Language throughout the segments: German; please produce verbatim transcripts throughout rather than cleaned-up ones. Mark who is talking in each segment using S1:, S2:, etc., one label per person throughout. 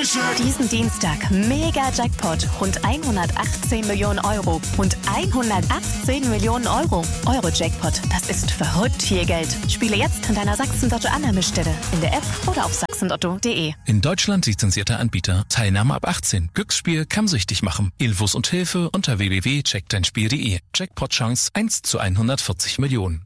S1: Diesen Dienstag Mega-Jackpot, rund hundertachtzehn Millionen Euro und hundertachtzehn Millionen Euro. Euro-Jackpot, das ist verrückt viel Geld. Spiele jetzt an deiner Sachsen-Lotto-Annahmestelle, in der App oder auf sachsenlotto punkt de.
S2: In Deutschland lizenzierter Anbieter. Teilnahme ab achtzehn. Glücksspiel kann süchtig machen. Infos und Hilfe unter w w w punkt check dein spiel punkt de. Jackpot-Chance eins zu hundertvierzig Millionen.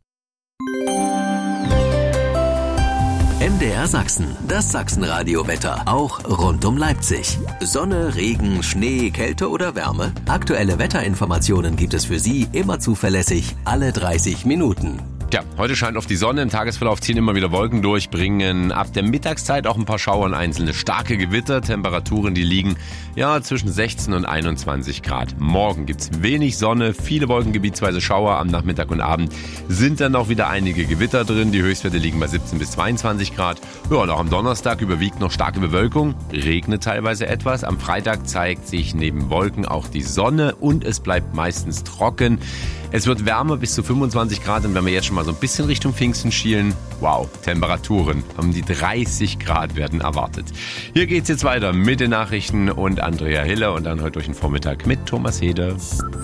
S3: M D R Sachsen, das Sachsenradio-Wetter, auch rund um Leipzig. Sonne, Regen, Schnee, Kälte oder Wärme? Aktuelle Wetterinformationen gibt es für Sie immer zuverlässig, alle dreißig Minuten.
S4: Ja, heute scheint auf die Sonne, im Tagesverlauf ziehen immer wieder Wolken durch, bringen ab der Mittagszeit auch ein paar Schauer und einzelne starke Gewitter. Temperaturen, die liegen ja zwischen sechzehn und einundzwanzig Grad. Morgen gibt's wenig Sonne, viele Wolken, gebietsweise Schauer. Am Nachmittag und Abend sind dann auch wieder einige Gewitter drin. Die Höchstwerte liegen bei siebzehn bis zweiundzwanzig Grad. Ja, und auch am Donnerstag überwiegt noch starke Bewölkung, regnet teilweise etwas. Am Freitag zeigt sich neben Wolken auch die Sonne und es bleibt meistens trocken. Es wird wärmer bis zu fünfundzwanzig Grad und wenn wir jetzt schon mal so ein bisschen Richtung Pfingsten schielen, wow, Temperaturen um die dreißig Grad werden erwartet. Hier geht's jetzt weiter mit den Nachrichten und Andrea Hiller und dann heute durch den Vormittag mit Thomas Heder.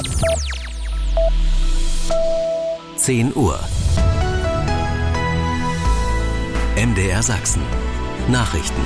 S3: zehn Uhr. M D R Sachsen. Nachrichten.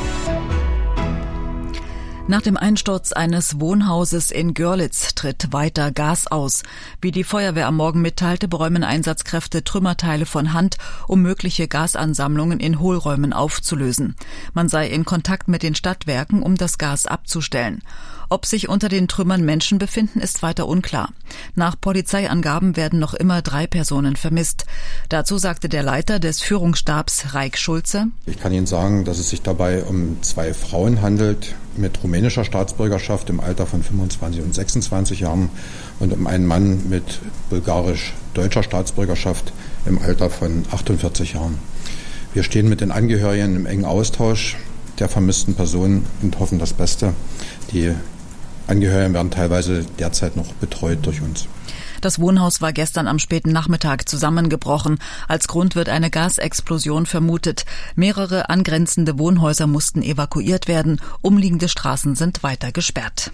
S5: Nach dem Einsturz eines Wohnhauses in Görlitz tritt weiter Gas aus. Wie die Feuerwehr am Morgen mitteilte, beräumen Einsatzkräfte Trümmerteile von Hand, um mögliche Gasansammlungen in Hohlräumen aufzulösen. Man sei in Kontakt mit den Stadtwerken, um das Gas abzustellen. Ob sich unter den Trümmern Menschen befinden, ist weiter unklar. Nach Polizeiangaben werden noch immer drei Personen vermisst. Dazu sagte der Leiter des Führungsstabs, Raik Schulze:
S6: Ich kann Ihnen sagen, dass es sich dabei um zwei Frauen handelt mit rumänischer Staatsbürgerschaft im Alter von fünfundzwanzig und sechsundzwanzig Jahren und um einen Mann mit bulgarisch-deutscher Staatsbürgerschaft im Alter von achtundvierzig Jahren. Wir stehen mit den Angehörigen im engen Austausch der vermissten Personen und hoffen das Beste. Die Angehörigen werden teilweise derzeit noch betreut durch uns.
S5: Das Wohnhaus war gestern am späten Nachmittag zusammengebrochen. Als Grund wird eine Gasexplosion vermutet. Mehrere angrenzende Wohnhäuser mussten evakuiert werden. Umliegende Straßen sind weiter gesperrt.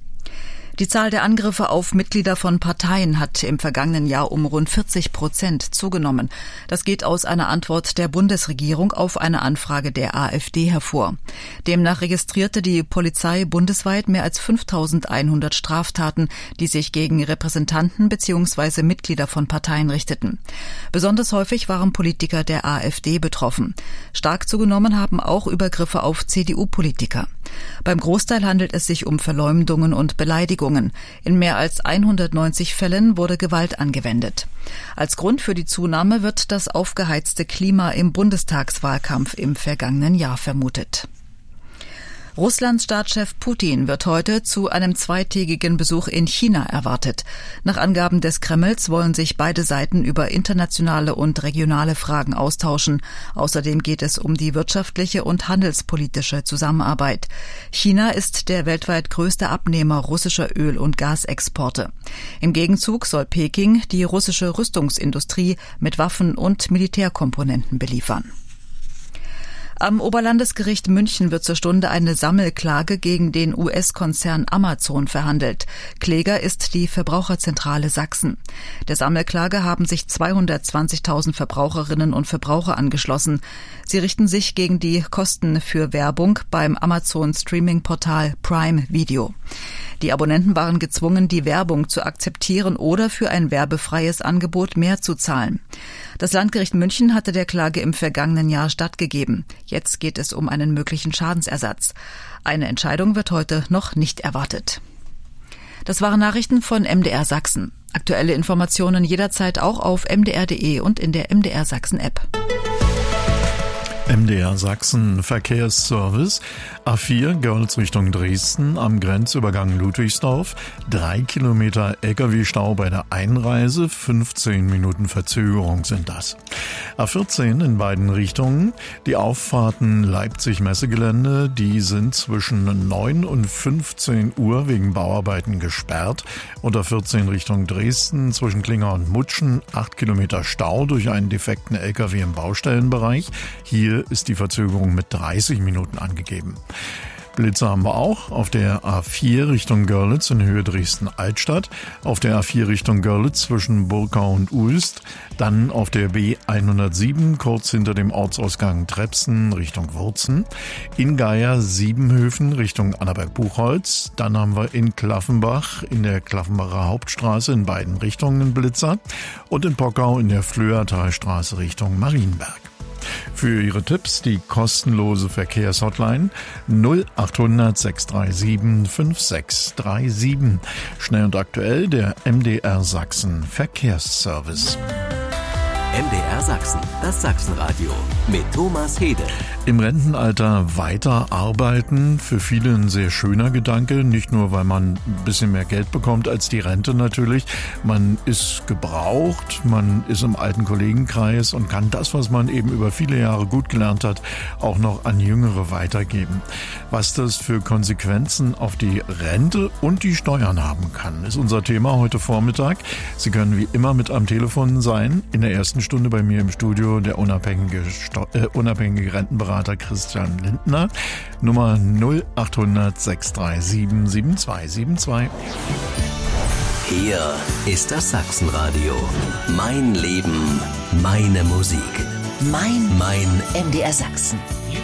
S5: Die Zahl der Angriffe auf Mitglieder von Parteien hat im vergangenen Jahr um rund vierzig Prozent zugenommen. Das geht aus einer Antwort der Bundesregierung auf eine Anfrage der AfD hervor. Demnach registrierte die Polizei bundesweit mehr als fünftausendeinhundert Straftaten, die sich gegen Repräsentanten bzw. Mitglieder von Parteien richteten. Besonders häufig waren Politiker der AfD betroffen. Stark zugenommen haben auch Übergriffe auf C D U-Politiker. Beim Großteil handelt es sich um Verleumdungen und Beleidigungen. In mehr als hundertneunzig Fällen wurde Gewalt angewendet. Als Grund für die Zunahme wird das aufgeheizte Klima im Bundestagswahlkampf im vergangenen Jahr vermutet. Russlands Staatschef Putin wird heute zu einem zweitägigen Besuch in China erwartet. Nach Angaben des Kremls wollen sich beide Seiten über internationale und regionale Fragen austauschen. Außerdem geht es um die wirtschaftliche und handelspolitische Zusammenarbeit. China ist der weltweit größte Abnehmer russischer Öl- und Gasexporte. Im Gegenzug soll Peking die russische Rüstungsindustrie mit Waffen und Militärkomponenten beliefern. Am Oberlandesgericht München wird zur Stunde eine Sammelklage gegen den U S-Konzern Amazon verhandelt. Kläger ist die Verbraucherzentrale Sachsen. Der Sammelklage haben sich zweihundertzwanzigtausend Verbraucherinnen und Verbraucher angeschlossen. Sie richten sich gegen die Kosten für Werbung beim Amazon-Streaming-Portal Prime Video. Die Abonnenten waren gezwungen, die Werbung zu akzeptieren oder für ein werbefreies Angebot mehr zu zahlen. Das Landgericht München hatte der Klage im vergangenen Jahr stattgegeben. Jetzt geht es um einen möglichen Schadensersatz. Eine Entscheidung wird heute noch nicht erwartet. Das waren Nachrichten von M D R Sachsen. Aktuelle Informationen jederzeit auch auf m d r punkt de und in der M D R Sachsen App.
S7: M D R Sachsen Verkehrsservice. A vier Görlitz Richtung Dresden am Grenzübergang Ludwigsdorf. Drei Kilometer L K W-Stau bei der Einreise. fünfzehn Minuten Verzögerung sind das. A vierzehn in beiden Richtungen. Die Auffahrten Leipzig-Messegelände, die sind zwischen neun und fünfzehn Uhr wegen Bauarbeiten gesperrt. Und A vierzehn Richtung Dresden zwischen Klinger und Mutschen. acht Kilometer Stau durch einen defekten L K W im Baustellenbereich. Hier ist die Verzögerung mit dreißig Minuten angegeben. Blitzer haben wir auch auf der A vier Richtung Görlitz in Höhe Dresden-Altstadt, auf der A vier Richtung Görlitz zwischen Burkau und Uelst, dann auf der B hundertsieben kurz hinter dem Ortsausgang Trepsen Richtung Wurzen, in Geier Siebenhöfen Richtung Annaberg-Buchholz, dann haben wir in Klaffenbach in der Klaffenbacher Hauptstraße in beiden Richtungen Blitzer und in Pockau in der Flöhertalstraße Richtung Marienberg. Für Ihre Tipps die kostenlose Verkehrshotline null achthundert sechs drei sieben fünf sechs drei sieben. Schnell und aktuell der M D R Sachsen Verkehrsservice.
S3: M D R Sachsen, das Sachsenradio mit Thomas Hede.
S7: Im Rentenalter weiter arbeiten, für viele ein sehr schöner Gedanke, nicht nur, weil man ein bisschen mehr Geld bekommt als die Rente natürlich, man ist gebraucht, man ist im alten Kollegenkreis und kann das, was man eben über viele Jahre gut gelernt hat, auch noch an Jüngere weitergeben. Was das für Konsequenzen auf die Rente und die Steuern haben kann, ist unser Thema heute Vormittag. Sie können wie immer mit am Telefon sein, in der ersten Stunde bei mir im Studio der unabhängige, Steu- äh, unabhängige Rentenberater Christian Lindner. Nummer null achthundert sechs drei sieben sieben zwei sieben zwei.
S3: Hier ist das Sachsenradio. Mein Leben, meine Musik.
S8: Mein
S3: Mein
S8: M D R Sachsen.